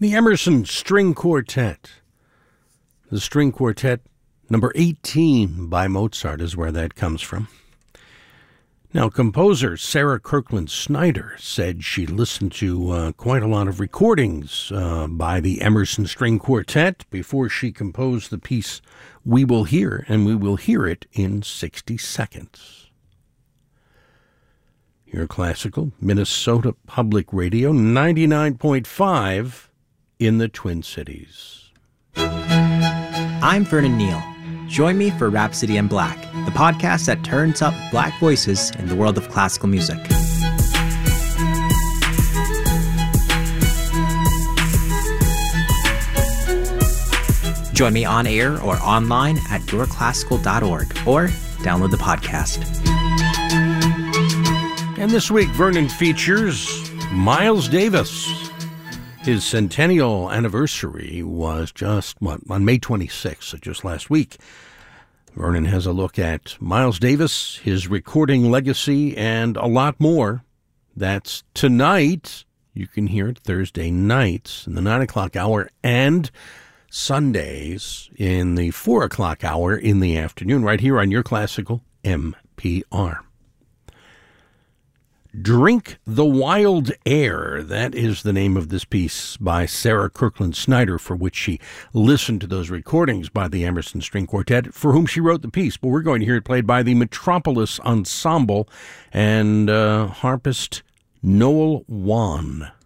The Emerson String Quartet. The String Quartet, number 18 by Mozart is where that comes from. Now, composer Sarah Kirkland Snyder said she listened to quite a lot of recordings by the Emerson String Quartet before she composed the piece we will hear, and we will hear it in 60 seconds. Your classical, Minnesota Public Radio, 99.5 in the Twin Cities. I'm Vernon Neal. Join me for Rhapsody in Black, the podcast that turns up Black voices in the world of classical music. Join me on air or online at yourclassical.org or download the podcast. And this week, Vernon features Miles Davis. His centennial anniversary was just, on May 26th, so just last week. Vernon has a look at Miles Davis, his recording legacy, and a lot more. That's tonight. You can hear it Thursday nights in the 9 o'clock hour and Sundays in the 4 o'clock hour in the afternoon, right here on Your Classical MPR. Drink the Wild Air. That is the name of this piece by Sarah Kirkland Snyder, for which she listened to those recordings by the Emerson String Quartet, for whom she wrote the piece. But we're going to hear it played by the Metropolis Ensemble and harpist Noel Wan.